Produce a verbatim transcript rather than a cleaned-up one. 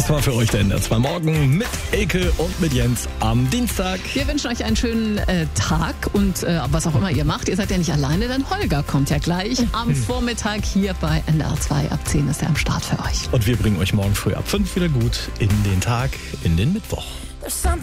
Das war für euch der N D R zwei Morgen mit Elke und mit Jens am Dienstag. Wir wünschen euch einen schönen äh, Tag und äh, was auch immer ihr macht. Ihr seid ja nicht alleine, denn Holger kommt ja gleich am Vormittag hier bei N D R zwei. Ab zehn ist er am Start für euch. Und wir bringen euch morgen früh ab fünf wieder gut in den Tag, in den Mittwoch.